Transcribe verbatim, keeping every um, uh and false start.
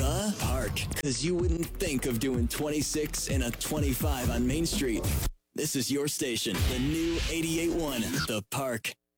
The Park. Because you wouldn't think of doing twenty-six and a twenty-five on Main Street. This is your station, the new eighty-eight point one, The Park.